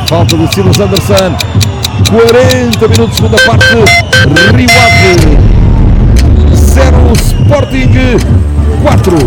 Falta do Silas Anderson. 40 minutos, segunda parte. Rio Ave 0, Sporting 4.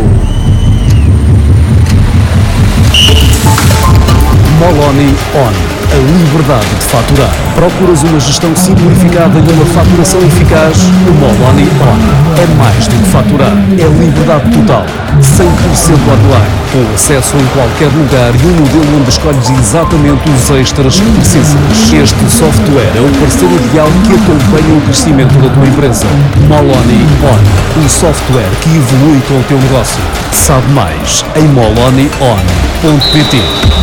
Moloni On. A liberdade de faturar. Procuras uma gestão simplificada e uma faturação eficaz? O Moloni On é mais do que faturar. É liberdade total. 100% online. Com acesso em qualquer lugar e um modelo onde escolhes exatamente os extras que precisas. Este software é o parceiro ideal que acompanha o crescimento da tua empresa. Moloni On. Um software que evolui com o teu negócio. Sabe mais em molonion.pt.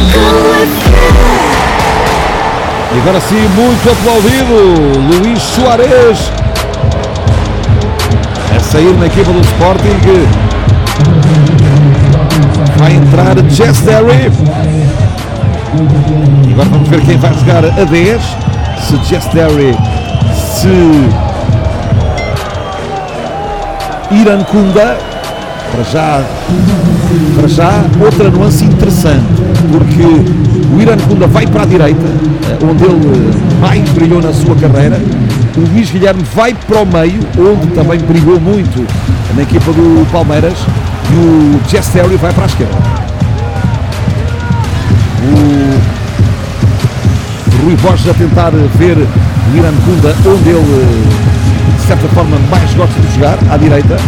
E agora sim, muito aplaudido, Luís Soares a sair na equipa do Sporting. Vai entrar Jess Derry. E agora vamos ver quem vai jogar a 10. Se Jess Derry, se Irankunda. Para já, outra nuance interessante, porque o Irankunda vai para a direita, onde ele mais brilhou na sua carreira. O Luís Guilherme vai para o meio, onde também brilhou muito na equipa do Palmeiras. E o Jess Derry vai para a esquerda. O Rui Borges a tentar ver o Irankunda onde ele, de certa forma, mais gosta de jogar, à direita.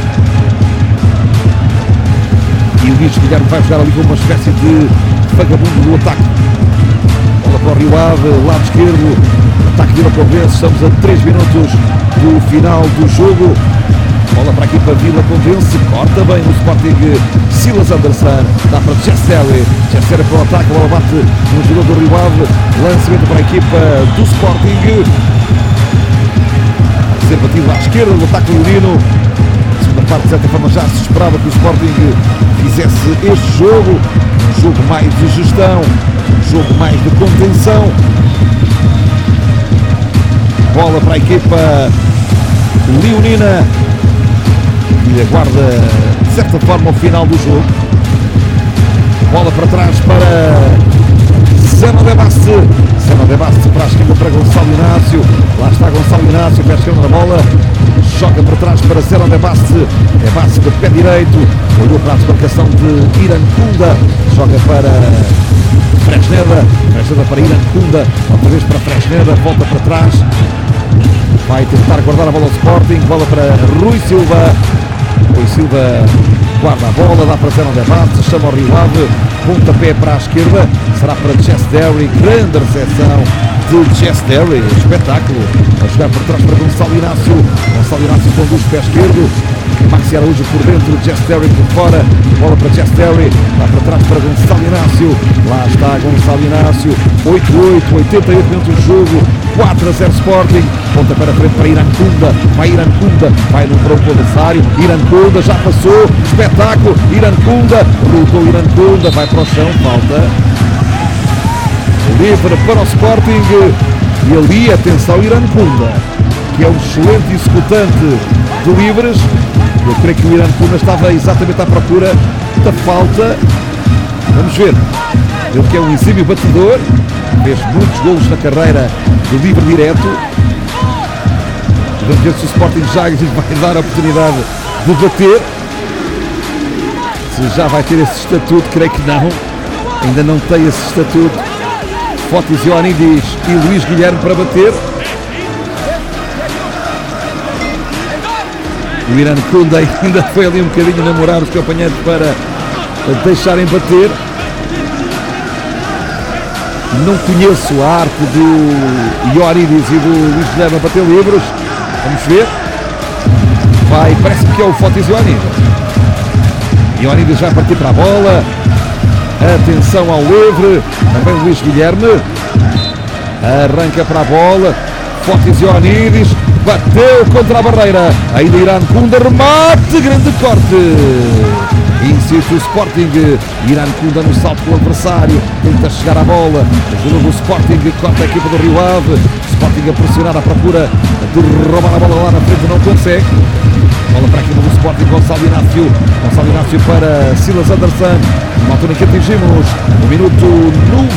E o Luís Guilherme vai jogar ali com uma espécie de vagabundo do ataque. Bola para o Rio Ave, lado esquerdo, ataque de Vila Condense. Estamos a 3 minutos do final do jogo. Bola para a equipa Vila Condense, corta bem no Sporting. Silas Anderson, dá para Jess Derry. Jess Derry para o ataque, a bola bate no jogador do Rio Ave. Lançamento para a equipa do Sporting. Vai ser batido à esquerda do ataque leonino. Segunda parte, de certa forma, já se esperava que o Sporting fizesse este jogo, um jogo mais de gestão, um jogo mais de contenção. Bola para a equipa leonina, que aguarda, de certa forma, o final do jogo. Bola para trás para Zeno de Baste. Zeno de Baste para a esquerda para Gonçalo Inácio. Lá está Gonçalo Inácio, pé esquerdo na bola. Joga para trás para Zeno de Baste. É Baste com o pé direito. Olhou para a desmarcação de Irankunda. Joga para Fresneda. Fresneda para Irankunda. Outra vez para Fresneda. Volta para trás. Vai tentar guardar a bola ao Sporting. Bola para Rui Silva. Rui Silva guarda a bola. Dá para Zeno de Baste. Chama o Rio Ave. Pontapé para a esquerda. Será para Jess Derry. Grande recepção de Jess Derry. Espetáculo. A jogar por trás para Gonçalo Inácio. Gonçalo Inácio conduz o pé esquerdo. Maxi Araújo por dentro, Jess Derry por fora. Bola para Jess Derry. Lá para trás para Gonçalo Inácio. Lá está Gonçalo Inácio. 8-8, 88 minutos de jogo. 4-0 Sporting. Ponta para frente para Irankunda. Vai Irankunda. Vai no tronco adversário. Irankunda já passou. Espetáculo. Irankunda. Lutou Irankunda. Vai para o chão. Falta. Livre para o Sporting. E ali, atenção, Irankunda, que é um excelente executante de livres. Eu creio que o Irankunda estava exatamente à procura da falta. Vamos ver. Ele que é um exímio batedor, fez muitos golos na carreira de livre direto. Vamos ver se o Sporting já lhe vai dar a oportunidade de bater. Se já vai ter esse estatuto, creio que não. Ainda não tem esse estatuto. Fotis Ioannidis e Luís Guilherme para bater. O Irankunda ainda foi ali um bocadinho namorar os companheiros para deixarem bater. Não conheço a arte do Ioannidis e do Luís Guilherme a bater livros. Vamos ver. Vai, parece-me que é o Fotis Ioannidis. Ioannidis vai partir para a bola. Atenção ao livre. Também o Luís Guilherme. Arranca para a bola. Fotis Ioannidis. Bateu contra a barreira. Ainda Irankunda, remate, grande corte. Insiste o Sporting. Irankunda no salto do adversário. Tenta chegar à bola. Ajuda do Sporting. Corta a equipa do Rio Ave. Sporting a pressionar à procura de roubar a bola lá na frente. Não consegue. Bola para a equipa do Sporting. Gonçalo Inácio. Gonçalo Inácio para Silas Anderson. Uma altura em que atingimos o minuto 90.